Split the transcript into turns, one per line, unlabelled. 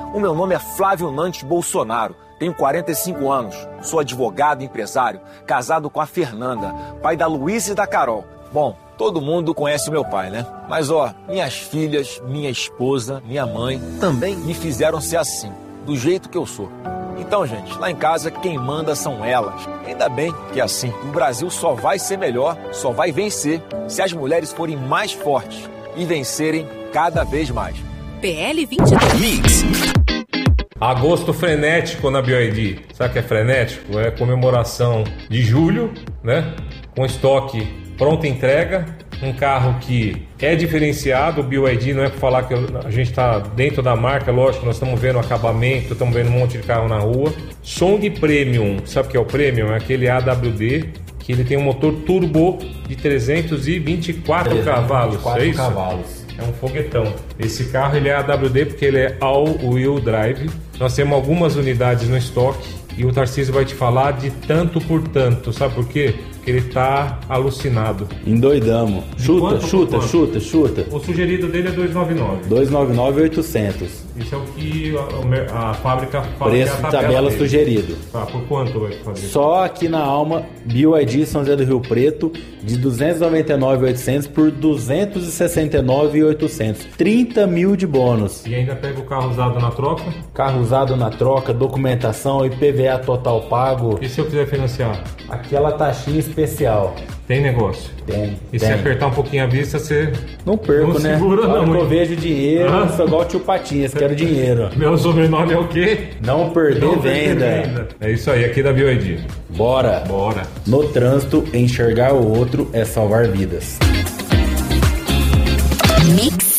O meu nome é Flávio Nantes Bolsonaro, tenho 45 anos, sou advogado e empresário, casado com a Fernanda, pai da Luísa e da Carol. Bom, todo mundo conhece o meu pai, né? Mas minhas filhas, minha esposa, minha mãe também me fizeram ser assim, do jeito que eu sou. Então, gente, lá em casa quem manda são elas. Ainda bem que é assim. O Brasil só vai ser melhor, só vai vencer se as mulheres forem mais fortes e vencerem cada vez mais.
PL 22.
Mix.
Agosto frenético na BYD. Sabe o que é frenético? É comemoração de julho, né? Com estoque pronta entrega. Um carro que é diferenciado. O BYD não é para falar que a gente está dentro da marca, lógico, nós estamos vendo acabamento, estamos vendo um monte de carro na rua. Song Premium, sabe o que é o Premium? É aquele AWD, que ele tem um motor turbo de 324 cavalos.
24
é isso?
cavalos.
É um foguetão. Esse carro ele é AWD porque ele é all-wheel drive. Nós temos algumas unidades no estoque e o Tarcísio vai te falar de tanto por tanto. Sabe por quê? Porque ele tá alucinado.
Endoidamos. Chuta.
O sugerido dele é 299.
299,800.
Isso é o que a fábrica fala.
Preço
que é a
de tabela
dele.
sugerido.
Tá, por quanto vai fazer?
Só aqui na Alma, BYD São José do Rio Preto, de 299,800 por 269,800. 30 mil de bônus.
E ainda pega o carro usado na troca?
Carro usado na troca, documentação, IPVA total pago.
E se eu quiser financiar?
Aquela taxinha especial.
Tem negócio?
Tem.
E se apertar um pouquinho a vista, você...
Não perco,
não
né?
segura,
Na hora
não,
que eu
hein?
vejo dinheiro, eu sou igual o tio Patinhas, quero dinheiro.
Meu sobrenome é o quê?
Não perder venda.
É isso aí, aqui da BYD.
Bora. No trânsito, enxergar o outro é salvar vidas.
Mix